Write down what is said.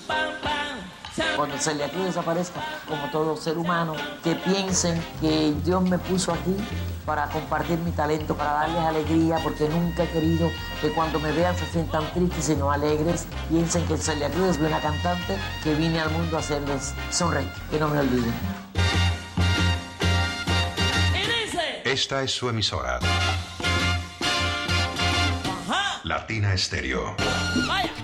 Cuando Celia Cruz desaparezca, como todo ser humano, que piensen que Dios me puso aquí para compartir mi talento, para darles alegría, porque nunca he querido que cuando me vean se sientan tristes, sino alegres. Piensen que Celia Cruz es una cantante que vine al mundo a hacerles sonreír, que no me olviden. Esta es su emisora. Latina Estéreo.